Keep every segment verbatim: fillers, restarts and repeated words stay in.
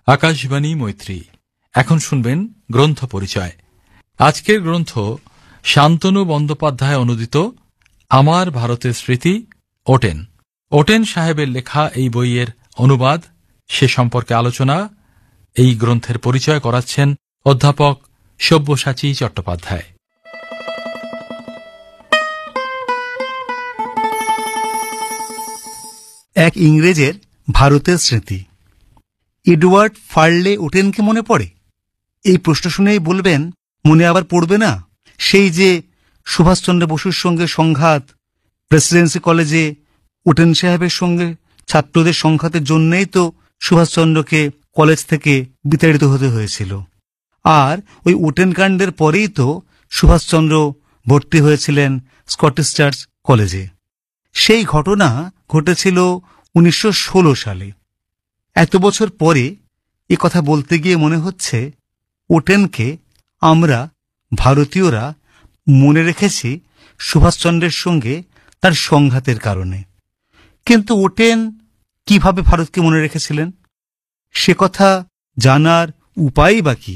আকাশবাণী মৈত্রী। এখন শুনবেন গ্রন্থ পরিচয়। আজকের গ্রন্থ শান্তনু বন্দ্যোপাধ্যায় অনুদিত আমার ভারতের স্মৃতি ওটেন। ওটেন সাহেবের লেখা এই বইয়ের অনুবাদ, সে সম্পর্কে আলোচনা, এই গ্রন্থের পরিচয় করাচ্ছেন অধ্যাপক সব্যসাচী চট্টোপাধ্যায়। এক ইংরেজের ভারতের স্মৃতি। এডওয়ার্ড ফার্লে ওটেনকে মনে পড়ে? এই প্রশ্ন শুনেই বলবেন, মনে আবার পড়বে না সেই যে সুভাষচন্দ্র বসুর সঙ্গে সংঘাত, প্রেসিডেন্সি কলেজে ওটেন সাহেবের সঙ্গে ছাত্রদের সংঘাতের জন্যই তো সুভাষচন্দ্রকে কলেজ থেকে বিতাড়িত হতে হয়েছিল। আর ওই ওটেন কাণ্ডের পরেই তো সুভাষচন্দ্র ভর্তি হয়েছিলেন স্কটিশ চার্চ কলেজে। সেই ঘটনা ঘটেছিল উনিশশো ষোলো সালে। এত বছর পরে এ কথা বলতে গিয়ে মনে হচ্ছে ওটেনকে আমরা ভারতীয়রা মনে রেখেছি সুভাষচন্দ্রের সঙ্গে তার সংঘাতের কারণে। কিন্তু ওটেন কিভাবে ভারতকে মনে রেখেছিলেন সে কথা জানার উপায় বা কি?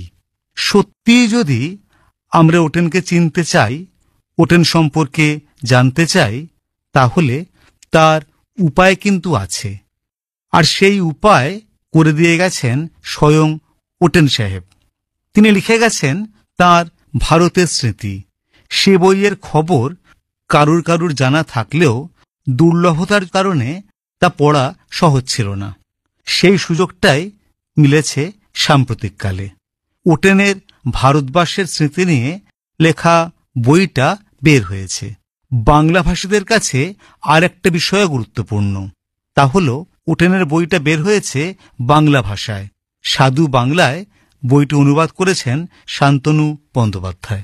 সত্যিই যদি আমরা ওটেনকে চিনতে চাই, ওটেন সম্পর্কে জানতে চাই, তাহলে তার উপায় কিন্তু আছে। আর সেই উপায় করে দিয়ে গেছেন স্বয়ং ওটেন সাহেব। তিনি লিখে গেছেন তার ভারতের স্মৃতি। সে বইয়ের খবর কারুর কারুর জানা থাকলেও দুর্লভতার কারণে তা পড়া সহজ ছিল না। সেই সুযোগটাই মিলেছে সাম্প্রতিককালে। ওটেনের ভারতবর্ষের স্মৃতি নিয়ে লেখা বইটা বের হয়েছে। বাংলাভাষীদের কাছে আর একটা বিষয় গুরুত্বপূর্ণ, তা হল ওটেনের বইটা বের হয়েছে বাংলা ভাষায়। সাধু বাংলায় বইটি অনুবাদ করেছেন শান্তনু বন্দ্যোপাধ্যায়।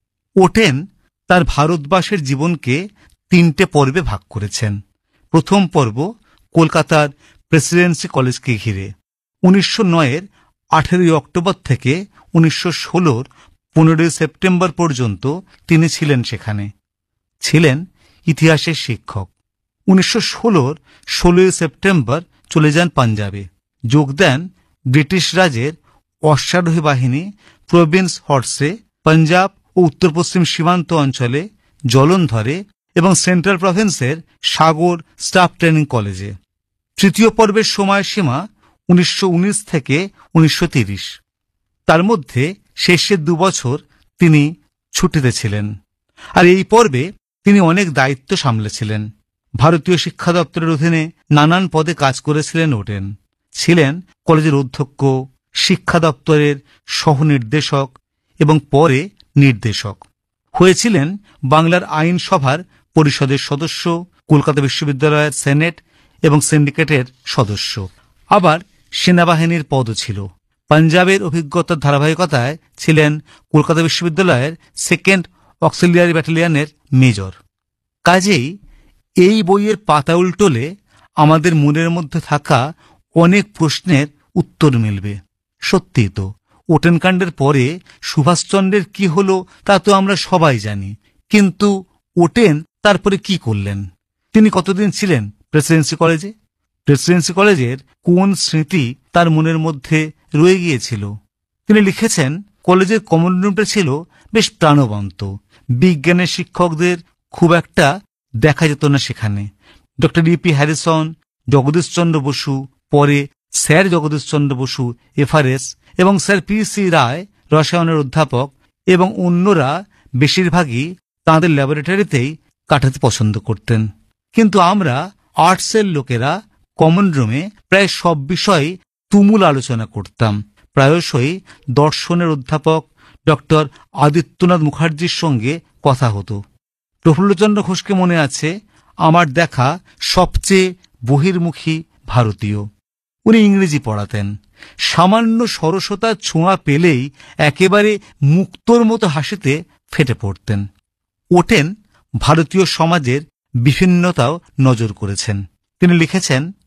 ওটেন তার ভারতবাসের জীবনকে তিনটে পর্বে ভাগ করেছেন। প্রথম পর্ব কলকাতার প্রেসিডেন্সি কলেজকে ঘিরে। উনিশশো নয়ের আঠেরোই অক্টোবর থেকে উনিশশো ষোলোর পনেরোই সেপ্টেম্বর পর্যন্ত তিনি ছিলেন সেখানে। ছিলেন ইতিহাসের শিক্ষক। উনিশশো ষোলোর ষোলোই সেপ্টেম্বর চলে যান পাঞ্জাবে। যোগ দেন ব্রিটিশ রাজের অশ্বারোহী বাহিনী প্রভিন্স হর্সে। পাঞ্জাব ও উত্তর পশ্চিম সীমান্ত অঞ্চলে জলন্ধরে এবং সেন্ট্রাল প্রভিন্সের সাগর স্টাফ ট্রেনিং কলেজে। তৃতীয় পর্বের সময়সীমা উনিশশো উনিশ থেকে উনিশশো তিরিশ। তার মধ্যে শেষের দুবছর তিনি ছুটিতে ছিলেন। আর এই পর্বে তিনি অনেক দায়িত্ব সামলেছিলেন। ভারতীয় শিক্ষা দপ্তরের অধীনে নানান পদে কাজ করেছিলেন ওটেন। ছিলেন কলেজের অধ্যক্ষ, শিক্ষা দপ্তরের সহনির্দেশক এবং পরে নির্দেশক। হয়েছিলেন বাংলার আইনসভার পরিষদের সদস্য, কলকাতা বিশ্ববিদ্যালয়ের সেনেট এবং সিন্ডিকেটের সদস্য। আবার সেনাবাহিনীর পদও ছিল। পাঞ্জাবের অভিজ্ঞতার ধারাবাহিকতায় ছিলেন কলকাতা বিশ্ববিদ্যালয়ের সেকেন্ড অক্সিলিয়ারি ব্যাটালিয়নের মেজর। কাজেই এই বইয়ের পাতা উল্টোলে আমাদের মনের মধ্যে থাকা অনেক প্রশ্নের উত্তর মিলবে। সত্যি তো, ওটেন কাণ্ডের পরে সুভাষচন্দ্রের কি হলো তা তো আমরা সবাই জানি। কিন্তু ওটেন তারপরে কি করলেন? তিনি কতদিন ছিলেন প্রেসিডেন্সি কলেজে? প্রেসিডেন্সি কলেজের কোন স্মৃতি তার মনের মধ্যে রয়ে গিয়েছিল? তিনি লিখেছেন, কলেজের কমন রুমটা ছিল বেশ প্রাণবন্ত। বিজ্ঞানের শিক্ষকদের খুব একটা দেখা যেত না সেখানে। Doctor E P Harrison, Jagadish Chandra Basu, পরে স্যার জগদীশচন্দ্র বসু এফআরএস এবং স্যার পি সি রায় রসায়নের অধ্যাপক এবং অন্যরা বেশিরভাগই তাঁদের ল্যাবরেটরিতেই কাটাতে পছন্দ করতেন। কিন্তু আমরা আর্টসের লোকেরা কমন রুমে প্রায় সব বিষয়ে তুমুল আলোচনা করতাম। প্রায়শই দর্শনের অধ্যাপক ডক্টর আদিত্যনাথ মুখার্জির সঙ্গে কথা হতো। প্রফুল্লচন্দ্র ঘোষকে মনে আছে আমার দেখা সবচেয়ে বহির্মুখী ভারতীয়। উনি ইংরেজি পড়াতেন। সামান্য সরসতার ছোঁয়া পেলেই একেবারে মুক্তোর মতো হাসিতে ফেটে পড়তেন। ওটেন ভারতীয় সমাজের বিভিন্নতাও নজর করেছেন। তিনি লিখেছেন,